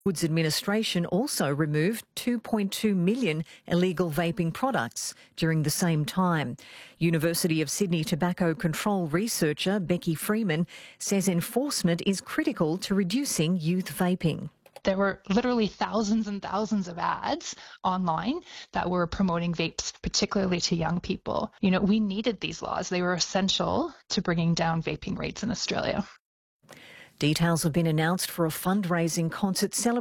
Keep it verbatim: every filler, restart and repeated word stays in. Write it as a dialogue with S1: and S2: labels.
S1: Foods Administration also removed two point two million illegal vaping products during the same time. University of Sydney tobacco control researcher Becky Freeman says enforcement is critical to reducing youth vaping.
S2: There were literally thousands and thousands of ads online that were promoting vapes, particularly to young people. You know, we needed these laws. They were essential to bringing down vaping rates in Australia.
S1: Details have been announced for a fundraising concert celebrating